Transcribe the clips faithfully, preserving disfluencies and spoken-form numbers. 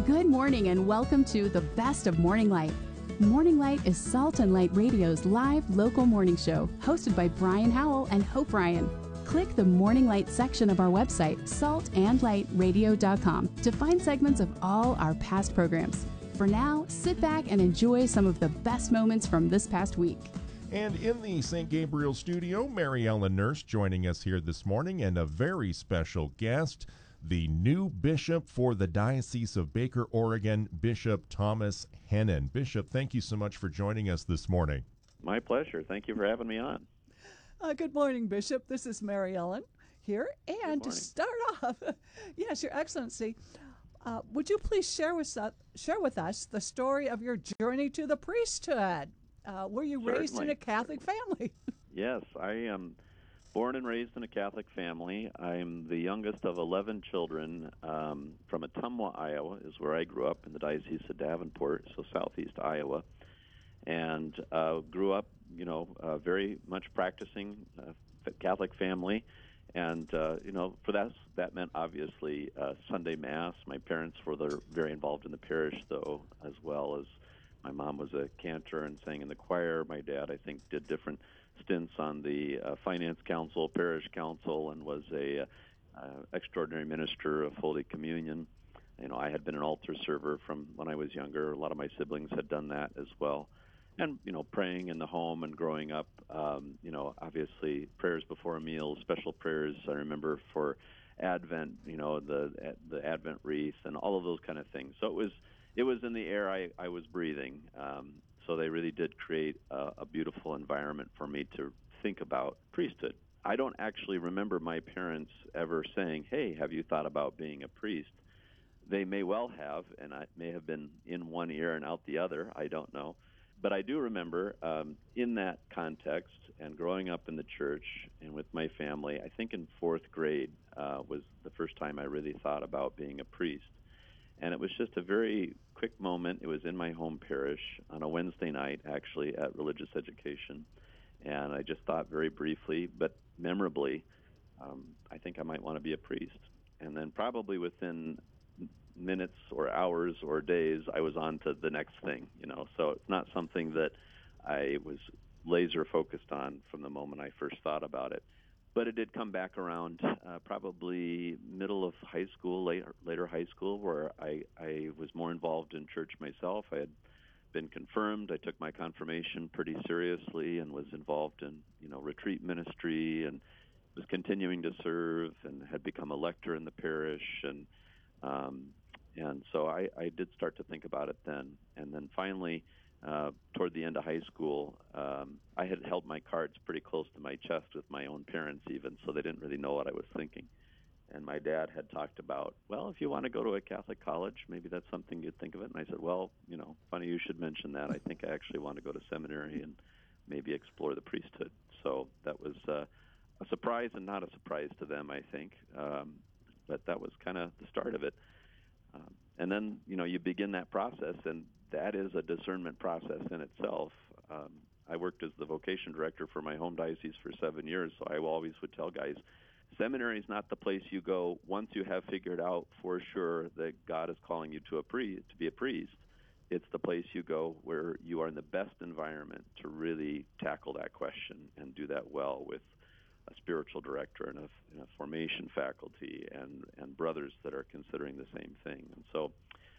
Good morning and welcome to the best of Morning Light. Morning Light is Salt and Light Radio's live local morning show hosted by Brian Howell and Hope Ryan. Click the Morning Light section of our website, salt and light radio dot com, to find segments of all our past programs. For now, sit back and enjoy some of the best moments from this past week. And in the Saint Gabriel studio, Mary Ellen Nurse joining us here this morning, and a very special guest, the new bishop for the Diocese of Baker, Oregon, Bishop Thomas Hennen. Bishop, thank you so much for joining us this morning. My pleasure. Thank you for having me on. Uh, good morning, Bishop. This is Mary Ellen here. And to start off, yes, Your Excellency, uh, would you please share with, us, share with us the story of your journey to the priesthood? Uh, were you Certainly. raised in a Catholic family? Yes, I am born and raised in a Catholic family. I'm the youngest of eleven children um, from Ottumwa, Iowa, is where I grew up in the Diocese of Davenport, so southeast Iowa, and uh, grew up, you know, uh, very much practicing uh, Catholic family. And, uh, you know, for that, that meant obviously uh, Sunday Mass. My parents were the, very involved in the parish, though, as well as my mom was a cantor and sang in the choir. My dad, I think, did different stints on the uh, finance council, parish council, and was a uh, extraordinary minister of Holy Communion. You know, I had been an altar server from when I was younger. A lot of my siblings had done that as well. And, you know, praying in the home and growing up, um, you know, obviously prayers before a meal, special prayers, I remember, for Advent, you know, the the Advent wreath and all of those kind of things. So it was it was in the air I, I was breathing. Um, so they really did create a, a beautiful environment for me to think about priesthood. I don't actually remember my parents ever saying, hey, have you thought about being a priest? They may well have, and I may have been in one ear and out the other. I don't know. But I do remember um, in that context and growing up in the church and with my family, I think in fourth grade uh, was the first time I really thought about being a priest. And it was just a very quick moment. It was in my home parish on a Wednesday night, actually, at religious education. And I just thought very briefly, but memorably, um, I think I might want to be a priest. And then probably within minutes or hours or days, I was on to the next thing, you know. So it's not something that I was laser focused on from the moment I first thought about it. But it did come back around uh, probably middle of high school, later, later high school, where I, I was more involved in church myself. I had been confirmed. I took my confirmation pretty seriously and was involved in, you know, retreat ministry and was continuing to serve and had become a lector in the parish. And um, and so I, I did start to think about it then. And then finally, Uh, toward the end of high school, um, I had held my cards pretty close to my chest with my own parents even, so they didn't really know what I was thinking. And my dad had talked about, well, if you want to go to a Catholic college, maybe that's something you'd think of it. And I said, well, you know, funny you should mention that. I think I actually want to go to seminary and maybe explore the priesthood. So that was uh, a surprise and not a surprise to them, I think. Um, but that was kind of the start of it. Um, and then, you know, you begin that process, and that is a discernment process in itself. Um, I worked as the vocation director for my home diocese for seven years, so I always would tell guys, seminary is not the place you go once you have figured out for sure that God is calling you to a priest, to be a priest. It's the place you go where you are in the best environment to really tackle that question and do that well with a spiritual director and a, and a formation faculty and, and brothers that are considering the same thing. And so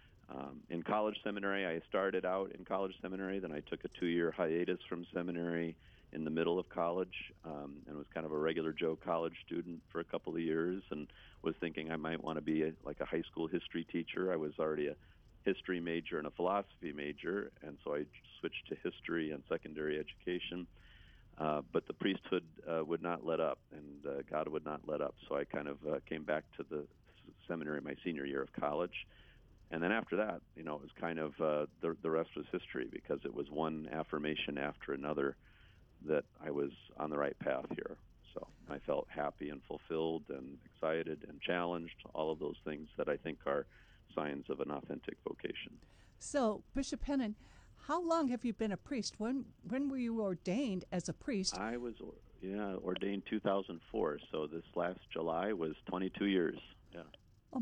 um, in college seminary, I started out in college seminary, then I took a two-year hiatus from seminary in the middle of college um, and was kind of a regular Joe college student for a couple of years and was thinking I might want to be a, like a high school history teacher. I was already a history major and a philosophy major, and so I switched to history and secondary education. Uh, but the priesthood uh, would not let up, and uh, God would not let up. So I kind of uh, came back to the seminary my senior year of college. And then after that, you know, it was kind of uh, the, the rest was history because it was one affirmation after another that I was on the right path here. So I felt happy and fulfilled and excited and challenged, all of those things that I think are signs of an authentic vocation. So, Bishop Hennen, how long have you been a priest? When when were you ordained as a priest? I was, yeah, ordained two thousand four, so this last July was twenty-two years. Yeah.